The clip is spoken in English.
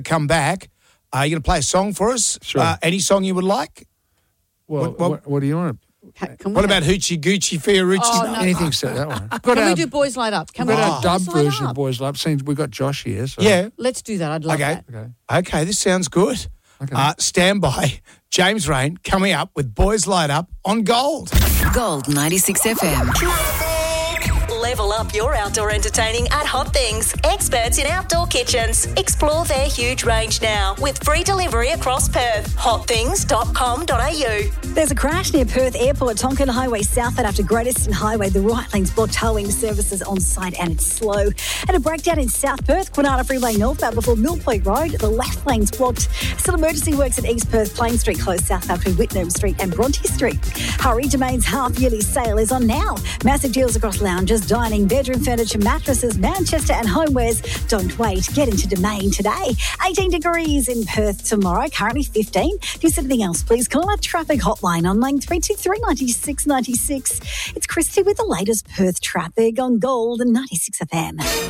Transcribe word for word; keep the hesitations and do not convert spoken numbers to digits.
come back. Are you going to play a song for us? Sure. Uh, any song you would like? Well, What- what, what- what, do you want? Can, can What we about Hoochie Goochie Fiorucci? Oh, no. Anything so that one. We've got Can our, we do Boys Light Up? Can we've we got do our Boys dub Light version Up? of Boys Love. Since we've got Josh here. So. Yeah. Let's do that. I'd love Okay. that. Okay. Okay, this sounds good. Okay. Uh, stand by. James Rain coming up with Boys Light Up on Gold. Gold ninety-six F M. Level up your outdoor entertaining at Hot Things. Experts in outdoor kitchens. Explore their huge range now with free delivery across Perth. hot things dot com dot a u. There's a crash near Perth Airport, Tonkin Highway southbound after Great Eastern Highway. The right lane's blocked, towing services on site and it's slow. And a breakdown in South Perth, Kwinana Freeway northbound before Mill Point Road. The left lane's blocked. Still emergency works at East Perth, Plain Street closed southbound between Whitnam Street and Bronte Street. Hurry, Domain's half-yearly sale is on now. Massive deals across lounges, dining, bedroom furniture, mattresses, Manchester and homewares. Don't wait. Get into Domain today. eighteen degrees in Perth tomorrow, currently fifteen. If there's anything else, please call our traffic hotline on nine three two three nine six nine six. It's Christy with the latest Perth traffic on Gold and ninety-six F M.